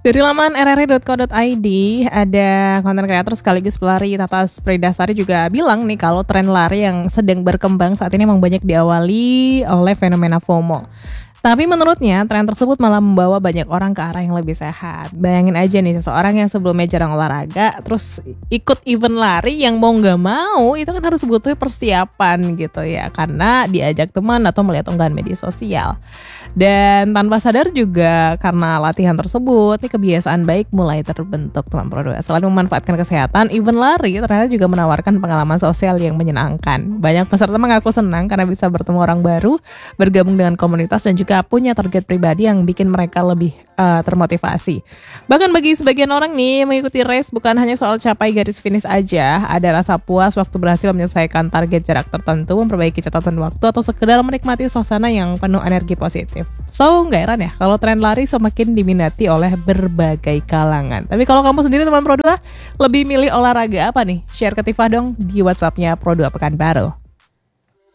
Dari laman rri.co.id ada konten kreator sekaligus pelari Tatas Pridasari juga bilang nih kalau tren lari yang sedang berkembang saat ini memang banyak diawali oleh fenomena FOMO. Tapi menurutnya tren tersebut malah membawa banyak orang ke arah yang lebih sehat. Bayangin aja nih seseorang yang sebelumnya jarang olahraga terus ikut event lari yang mau nggak mau itu kan harus butuh persiapan gitu ya karena diajak teman atau melihat unggahan media sosial. Dan tanpa sadar juga karena latihan tersebut, nih kebiasaan baik mulai terbentuk teman Pro 2. Selain memanfaatkan kesehatan, event lari ternyata juga menawarkan pengalaman sosial yang menyenangkan. Banyak peserta mengaku senang karena bisa bertemu orang baru, bergabung dengan komunitas dan juga punya target pribadi yang bikin mereka lebih termotivasi. Bahkan bagi sebagian orang nih, mengikuti race bukan hanya soal capai garis finish aja, ada rasa puas waktu berhasil menyelesaikan target jarak tertentu, memperbaiki catatan waktu, atau sekedar menikmati suasana yang penuh energi positif. So, nggak heran ya kalau tren lari semakin diminati oleh berbagai kalangan. Tapi kalau kamu sendiri teman Pro 2, lebih milih olahraga apa nih? Share ke Tifa dong di WhatsApp-nya Pro 2 Pekanbaru.